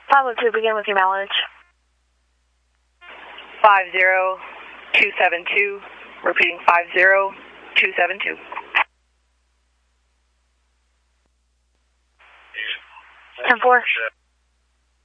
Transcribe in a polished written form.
502, begin with your mileage. 50272, repeating 50272. Ten four.